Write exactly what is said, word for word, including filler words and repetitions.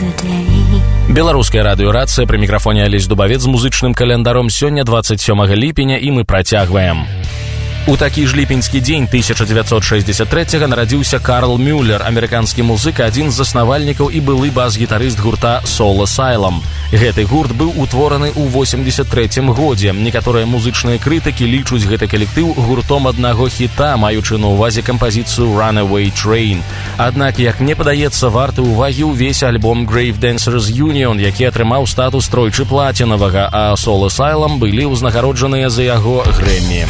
Беларуская радыёрацыя, пры мікрафоне Алесь Дубавец з музычным календаром. Сёння двадцать сёмага ліпеня і мы працягваем. У такі ж ліпеньскі дзень тысяча дзевяцьсот шэсцьдзесят трэцяга нарадзіўся Карл Мюллер, амерыканскі музыка, адзін з заснавальнікаў і былы бас-гітарыст гурта Soul Asylum. Гэты гурт быў утвораны ў восемьдесят трэцім годзе. Некаторыя музычныя крытыкі лічуць гэты калектыў гуртом аднаго хіта, маючы на ўвазе кампазіцыю Runaway Train. Аднак, як мне падаецца, варты ўвагі ўвесь альбом Grave Dancers Union, які атрымаў статус тройчы плацінавага, а Soul Asylum былі ўзнагароджаныя за яго Грэмі.